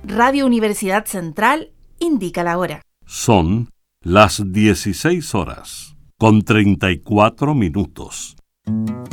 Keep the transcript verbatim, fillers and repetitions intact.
Radio Universidad Central indica la hora. Son las dieciséis horas, con treinta y cuatro minutos.